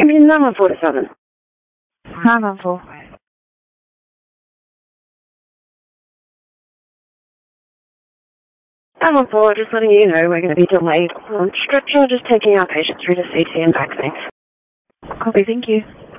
Give me 9147. 914. Just letting you know we're going to be delayed on stretcher, just taking our patients through to CT and back. Thanks. Copy, thank you.